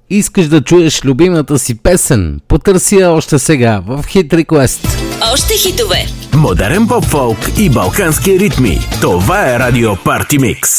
Искаш да чуеш любимата си песен? Потърси я още сега в Hit Request. Още хитове. Модерен поп-фолк и балкански ритми. Това е Радио Парти Микс.